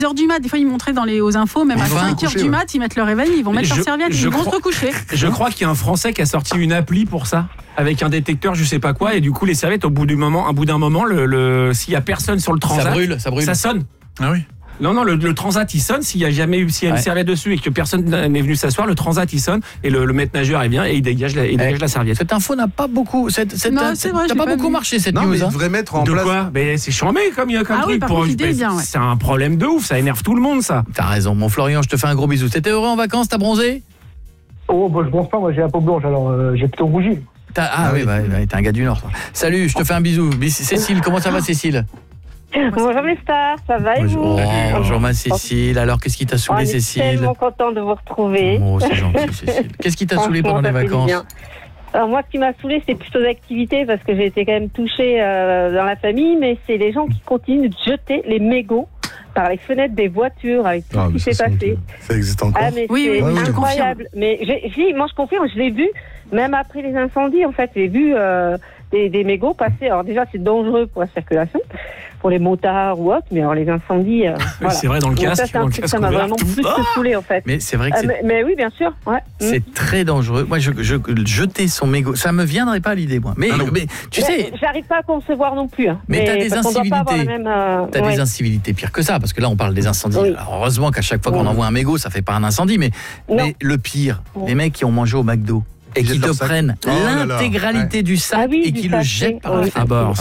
6h du mat, des fois ils montraient aux infos, même à 5h du mat, ils mettent leur réveil, ils vont mettre leur serviette, ils vont se recoucher. Je crois qu'il y a un Français qui a sorti une appli pour ça, avec un détecteur, je sais pas quoi, et du coup les serviettes, au bout d'un moment, s'il y a personne sur le transat, ça brûle. Ça sonne. Ah oui. Non, le transat il sonne, s'il y a une serviette dessus et que personne n'est venu s'asseoir, le transat il sonne et le maître nageur il vient et il dégage la serviette. Cette info n'a pas beaucoup, c'est vrai, t'as pas beaucoup marché cette news. Mais il devrait mettre en place. De quoi ? Mais c'est chambé comme truc. Par contre, l'idée est bien, c'est un problème de ouf, ça énerve tout le monde ça. T'as raison, mon Florian, je te fais un gros bisou. T'étais heureux en vacances, t'as bronzé ? Oh, bah, je bronze pas, moi j'ai la peau blanche, alors j'ai plutôt rougi. T'es un gars du Nord. Toi. Salut, je te fais un bisou. Cécile, comment ça va Cécile ? Bonjour les stars, ça va et vous ? Bonjour ma Cécile, alors qu'est-ce qui t'a saoulé Cécile ? Je suis tellement contente de vous retrouver. Oh, c'est gentil Cécile. Qu'est-ce qui t'a saoulé pendant les vacances ? Alors moi, ce qui m'a saoulé, c'est plutôt d'activité parce que j'ai été quand même touchée dans la famille, mais c'est les gens qui continuent de jeter les mégots par les fenêtres des voitures avec tout ce qui s'est passé. Ça existe encore. Mais c'est incroyable. Mais moi je confirme, je l'ai vu, même après les incendies, en fait, j'ai vu des mégots passer. Alors déjà, c'est dangereux pour la circulation, pour les motards ou autres, mais alors les incendies... voilà. C'est vrai, dans le casque, ça m'a vraiment plus saoulé, en fait. Mais c'est vrai que mais oui, bien sûr. Ouais. C'est très dangereux. Moi, jeter son mégot, ça me viendrait pas à l'idée, moi. Mais tu sais... J'arrive pas à concevoir non plus. Mais t'as des incivilités. T'as des incivilités pires que ça, parce que là, on parle des incendies. Oui. Alors, heureusement qu'à chaque fois qu'on envoie un mégot, ça fait pas un incendie, mais le pire, les mecs qui ont mangé au McDo et qui te prennent l'intégralité du sac et qui le jettent par la fenêtre.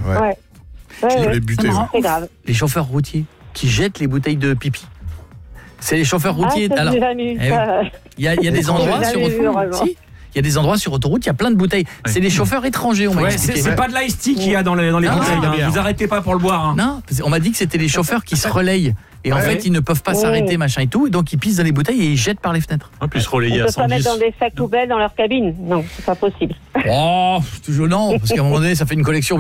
C'est grave. Les chauffeurs routiers qui jettent les bouteilles de pipi. C'est les chauffeurs routiers. Alors, il y a des endroits sur autoroute. Il y a des endroits sur autoroute, il y a plein de bouteilles. C'est les chauffeurs étrangers, on m'a expliqué. C'est pas de l'ice tea qu'il y a dans les bouteilles. Vous arrêtez pas pour le boire. Non, on m'a dit que c'était les chauffeurs qui se relayent. Et en fait, ils ne peuvent pas s'arrêter, machin et tout. Et donc, ils pissent dans les bouteilles et ils jettent par les fenêtres. Puis se relayer à 110. On peut pas mettre dans des sacs poubelles dans leur cabine. Non, c'est pas possible. Oh, toujours non, parce qu'à un moment donné, ça fait une collection.